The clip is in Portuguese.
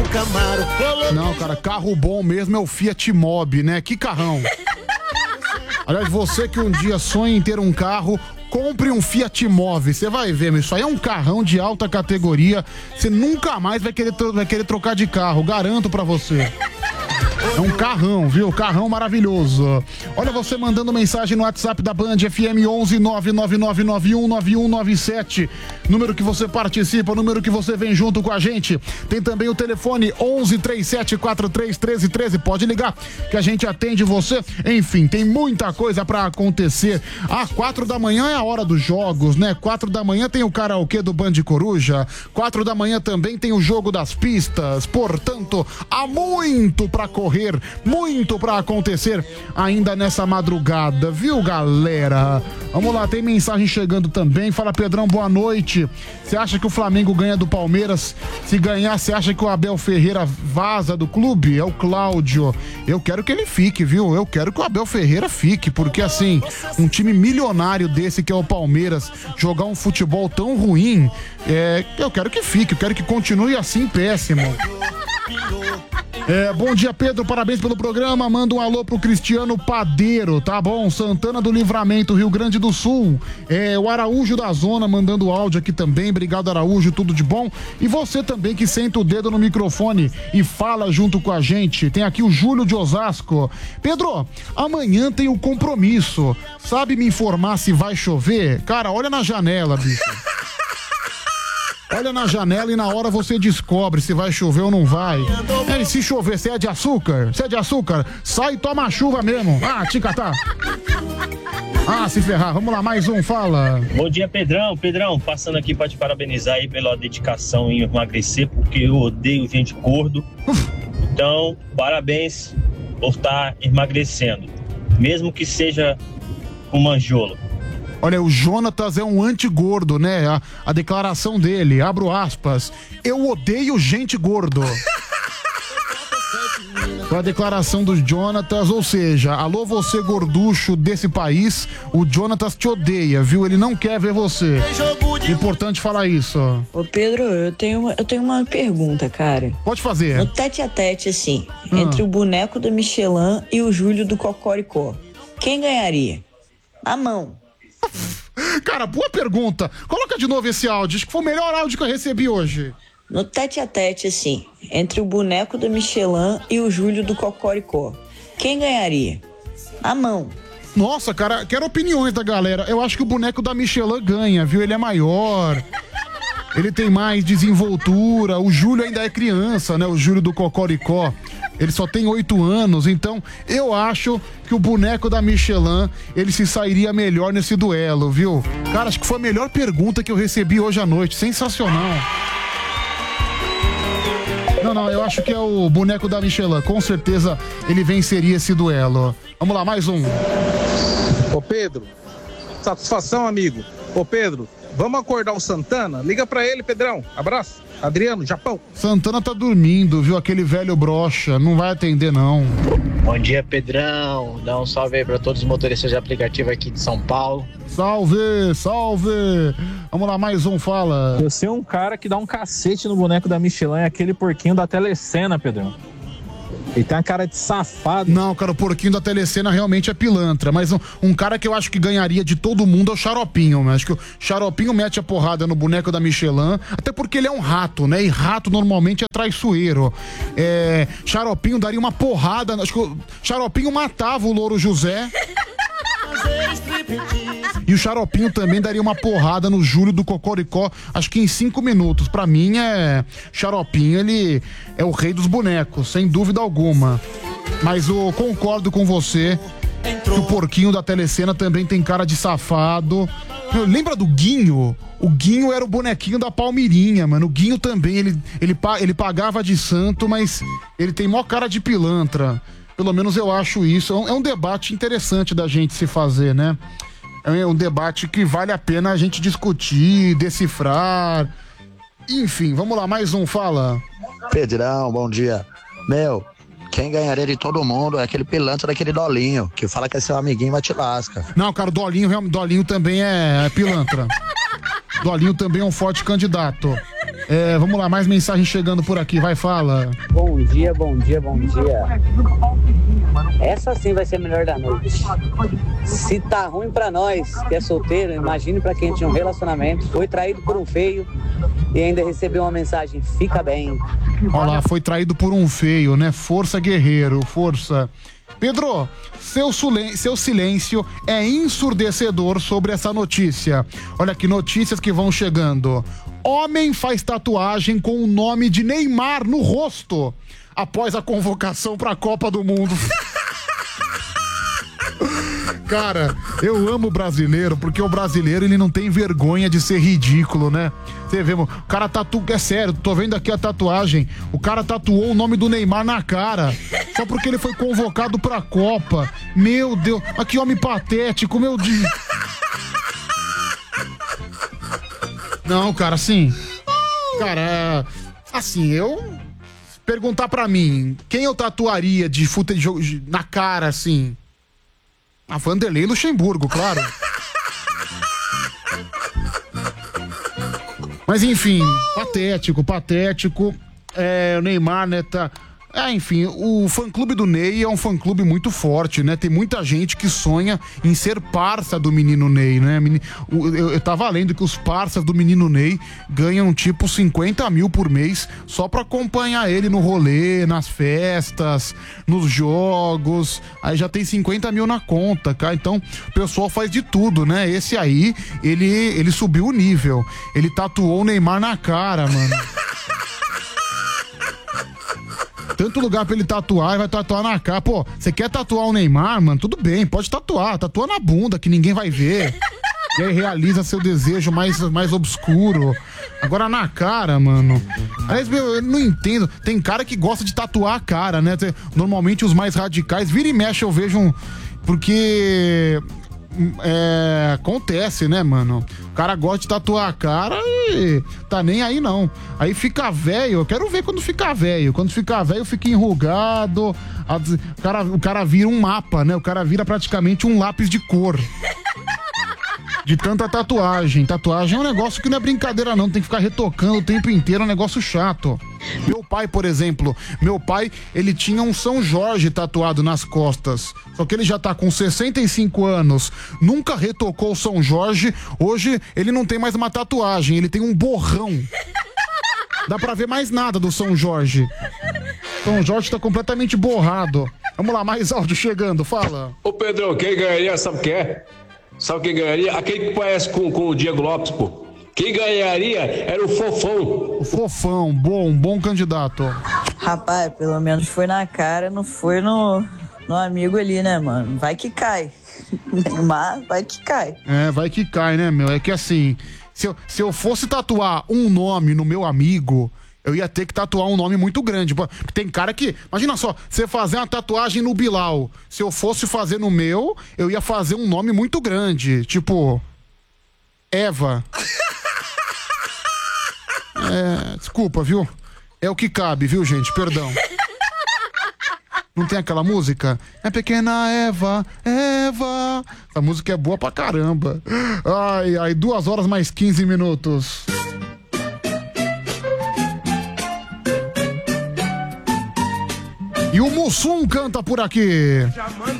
Não, cara, carro bom mesmo é o Fiat Mobi, né? Que carrão. Aliás, você que um dia sonha em ter um carro, compre um Fiat Mobi. Você vai ver, isso aí é um carrão de alta categoria. Você nunca mais vai querer trocar de carro, garanto pra você. É um carrão, viu? Carrão maravilhoso. Olha, você mandando mensagem no WhatsApp da Band FM 11 999919197. Número que você participa, número que você vem junto com a gente. Tem também o telefone 11 3743 1313. Pode ligar que a gente atende você. Enfim, tem muita coisa pra acontecer. 4 da manhã é a hora dos jogos, né? 4 da manhã tem o karaokê do Band Coruja. 4 da manhã também tem o jogo das pistas. Portanto, há muito pra correr, muito pra acontecer ainda nessa madrugada, viu, galera? Vamos lá, tem mensagem chegando também. Fala, Pedrão, boa noite. Você acha que o Flamengo ganha do Palmeiras? Se ganhar, você acha que o Abel Ferreira vaza do clube? É o Cláudio. Eu quero que ele fique, viu? Eu quero que o Abel Ferreira fique, porque assim, um time milionário desse que é o Palmeiras, jogar um futebol tão ruim, eu quero que fique, eu quero que continue assim, péssimo. Bom dia, Pedro, parabéns pelo programa. Manda um alô pro Cristiano Padeiro, tá bom? Santana do Livramento, Rio Grande do Sul. O Araújo da Zona mandando áudio aqui também. Obrigado, Araújo, tudo de bom. E você também que senta o dedo no microfone e fala junto com a gente. Tem aqui o Júlio de Osasco. Pedro, amanhã tem o compromisso. Sabe me informar se vai chover? Cara, olha na janela, bicho. Olha na janela e na hora você descobre se vai chover ou não vai. E se chover, você é de açúcar? Você é de açúcar? Sai e toma a chuva mesmo. Te catar. Se ferrar. Vamos lá, mais um, fala. Bom dia, Pedrão. Pedrão, passando aqui pra te parabenizar aí pela dedicação em emagrecer, porque eu odeio gente gordo. Então, parabéns por estar emagrecendo, mesmo que seja um manjolo. Olha, o Jonatas é um anti-gordo, né? A declaração dele, abro aspas, eu odeio gente gordo. A declaração do Jonatas, ou seja, alô você gorducho desse país, o Jonatas te odeia, viu? Ele não quer ver você. Importante falar isso. Ô Pedro, eu tenho uma pergunta, cara. Pode fazer. No tete a tete, assim, entre o boneco do Michelin e o Júlio do Cocoricó, quem ganharia? A mão. Cara, boa pergunta. Coloca de novo esse áudio. Acho que foi o melhor áudio que eu recebi hoje. No tete a tete, assim, entre o boneco do Michelin e o Júlio do Cocoricó, quem ganharia? A mão. Nossa, cara, quero opiniões da galera. Eu acho que o boneco da Michelin ganha, viu? Ele é maior, ele tem mais desenvoltura. O Júlio ainda é criança, né? O Júlio do Cocoricó. Ele só tem 8 anos, então eu acho que o boneco da Michelin, ele se sairia melhor nesse duelo, viu? Cara, acho que foi a melhor pergunta que eu recebi hoje à noite. Sensacional. Não, eu acho que é o boneco da Michelin. Com certeza ele venceria esse duelo. Vamos lá, mais um. Ô Pedro, satisfação, amigo. Ô Pedro, vamos acordar o Santana? Liga pra ele, Pedrão. Abraço. Adriano, Japão. Santana tá dormindo, viu? Aquele velho broxa. Não vai atender, não. Bom dia, Pedrão. Dá um salve aí pra todos os motoristas de aplicativo aqui de São Paulo. Salve, salve. Vamos lá, mais um, fala. Eu sei um cara que dá um cacete no boneco da Michelin, é aquele porquinho da Telecena, Pedrão. Ele tem uma cara de safado. Não, cara, o porquinho da Telecena realmente é pilantra. Mas um cara que eu acho que ganharia de todo mundo é o Xaropinho, né? Acho que o Xaropinho mete a porrada no boneco da Michelin, até porque ele é um rato, né? E rato normalmente é traiçoeiro. Xaropinho daria uma porrada. Acho que o Xaropinho matava o Louro José. E o Xaropinho também daria uma porrada no Júlio do Cocoricó, acho que em 5 minutos. Pra mim, Xaropinho, ele é o rei dos bonecos, sem dúvida alguma. Mas eu concordo com você que o porquinho da Telecena também tem cara de safado. Lembra do Guinho? O Guinho era o bonequinho da Palmirinha, mano. O Guinho também, ele pagava de santo, mas ele tem mó cara de pilantra. Pelo menos eu acho isso. É um debate interessante da gente se fazer, né? É um debate que vale a pena a gente discutir, decifrar. Enfim, vamos lá, mais um, fala. Pedrão, bom dia. Quem ganharia de todo mundo é aquele pilantra daquele Dolinho, que fala que é seu amiguinho, mas te lasca. Não, cara, Dolinho também é pilantra. Dolinho também é um forte candidato. Vamos lá, mais mensagem chegando por aqui, vai, fala. Bom dia, bom dia, bom dia. Essa sim vai ser a melhor da noite. Se tá ruim pra nós, que é solteiro, imagine pra quem tinha um relacionamento, foi traído por um feio e ainda recebeu uma mensagem, fica bem. Olha lá, foi traído por um feio, né? Força, guerreiro, força. Pedro, seu silêncio é ensurdecedor sobre essa notícia. Olha que notícias que vão chegando. Homem faz tatuagem com o nome de Neymar no rosto após a convocação para a Copa do Mundo. Cara, eu amo o brasileiro, porque o brasileiro, ele não tem vergonha de ser ridículo, né? Você vê, o cara tatuou, é sério, tô vendo aqui a tatuagem, o cara tatuou o nome do Neymar na cara, só porque ele foi convocado pra Copa. Meu Deus, que homem patético, meu Deus. Não, cara, assim, cara, assim, eu... Perguntar pra mim, quem eu tatuaria de futebol na cara, assim... A Vanderlei Luxemburgo, claro. Mas enfim, patético. O Neymar, né, tá... enfim, o fã-clube do Ney é um fã-clube muito forte, né? Tem muita gente que sonha em ser parça do menino Ney, né? Eu tava lendo que os parças do menino Ney ganham tipo 50 mil por mês só pra acompanhar ele no rolê, nas festas, nos jogos. Aí já tem 50 mil na conta, cara. Então, o pessoal faz de tudo, né? Esse aí, ele subiu o nível. Ele tatuou o Neymar na cara, mano. Tanto lugar pra ele tatuar e vai tatuar na cara. Pô, você quer tatuar o Neymar, mano? Tudo bem, pode tatuar. Tatua na bunda, que ninguém vai ver. E aí realiza seu desejo mais obscuro. Agora na cara, mano. Aliás, eu não entendo. Tem cara que gosta de tatuar a cara, né? Normalmente os mais radicais, vira e mexe eu vejo porque... acontece, né, mano? O cara gosta de tatuar a cara e tá nem aí, não. Aí fica velho, eu quero ver quando ficar velho. Quando ficar velho, fica enrugado. O cara vira um mapa, né? O cara vira praticamente um lápis de cor. De tanta tatuagem. Tatuagem é um negócio que não é brincadeira, não. Tem que ficar retocando o tempo inteiro, é um negócio chato. Meu pai, por exemplo, ele tinha um São Jorge tatuado nas costas. Só que ele já tá com 65 anos, nunca retocou o São Jorge. Hoje ele não tem mais uma tatuagem, ele tem um borrão. Dá pra ver mais nada do São Jorge. São Jorge tá completamente borrado. Vamos lá, mais áudio chegando, fala. Ô Pedrão, quem ganharia, sabe o que é? Sabe quem ganharia? Aquele que parece com o Diego Lopes, pô. Quem ganharia era o Fofão. O Fofão, bom candidato. Rapaz, pelo menos foi na cara, não foi no amigo ali, né, mano? Vai que cai. Mas vai que cai. Vai que cai, né, meu? É que assim, se eu fosse tatuar um nome no meu amigo, eu ia ter que tatuar um nome muito grande. Tem cara que... Imagina só, você fazer uma tatuagem no Bilal. Se eu fosse fazer no meu, eu ia fazer um nome muito grande. Tipo... Eva. Desculpa, viu? É o que cabe, viu, gente? Perdão. Não tem aquela música? É pequena Eva, Eva. Essa música é boa pra caramba. Ai, 2 horas mais 15 minutos. E o Mussum canta por aqui.